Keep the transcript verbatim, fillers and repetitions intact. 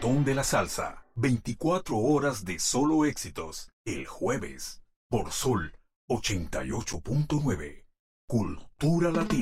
Maratón de la Salsa. veinticuatro horas de solo éxitos. El jueves. Por Sol ochenta y ocho punto nueve. Cultura Latina.